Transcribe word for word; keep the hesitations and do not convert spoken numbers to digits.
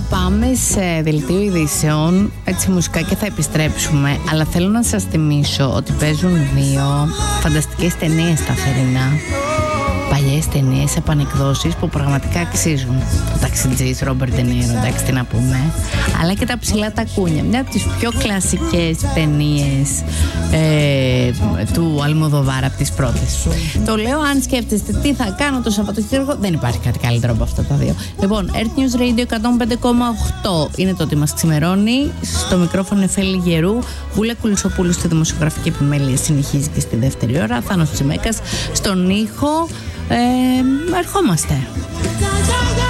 πάμε σε δελτίο ειδήσεων, έτσι μουσικά, και θα επιστρέψουμε. Αλλά θέλω να σας θυμίσω ότι παίζουν δύο φανταστικές ταινίες τα θερινά. Παλιές ταινίες, επανεκδόσεις που πραγματικά αξίζουν. Ο ταξιτζής Ρόμπερτ Ντε Νίρο, εντάξει, τι να πούμε. Αλλά και τα ψηλά τα κούνια. Μια από τις πιο κλασικές ταινίες ε, του Αλμοδοβάρ, από τις πρώτες. Το λέω αν σκέφτεστε τι θα κάνω το Σαββατοκύριακο. Δεν υπάρχει κάτι καλύτερο από αυτά τα δύο. Λοιπόν, Earth News Radio εκατόν πέντε κόμμα οκτώ είναι το ότι μας ξημερώνει. Στο μικρόφωνο Εφέλη Γερού. Βούλα Κουλουσοπούλου στη δημοσιογραφική επιμέλεια συνεχίζει και στη δεύτερη ώρα. Θάνος Τσιμέκας στον ήχο. Ε, ερχόμαστε.